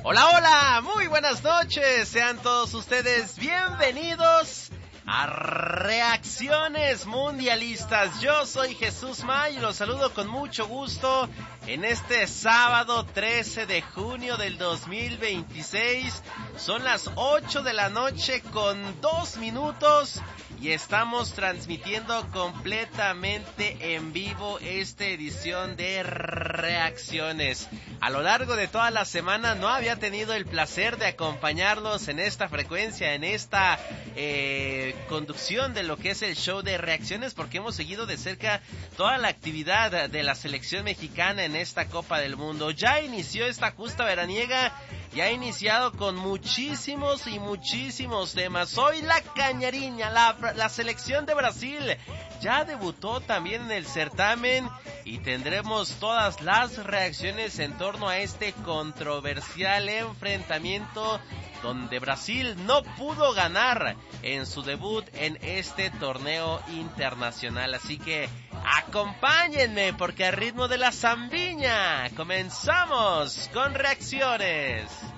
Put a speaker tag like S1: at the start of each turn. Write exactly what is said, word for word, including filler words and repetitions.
S1: Hola, hola, muy buenas noches, sean todos ustedes bienvenidos a Reacciones Mundialistas. Yo soy Jesús May y los saludo con mucho gusto en este sábado trece de junio del dos mil veintiséis. Son las ocho de la noche con dos minutos y estamos transmitiendo completamente en vivo esta edición de Reacciones. A lo largo de toda la semana no había tenido el placer de acompañarlos en esta frecuencia, en esta eh, conducción de lo que es el show de Reacciones, porque hemos seguido de cerca toda la actividad de la selección mexicana en esta Copa del Mundo. Ya inició esta justa veraniega y ha iniciado con muchísimos y muchísimos temas. Hoy la Cañariña, la, la selección de Brasil, ya debutó también en el certamen y tendremos todas las reacciones en torno a este controversial enfrentamiento donde Brasil no pudo ganar en su debut en este torneo internacional. Así que acompáñenme porque al ritmo de la zambiña comenzamos con Reacciones.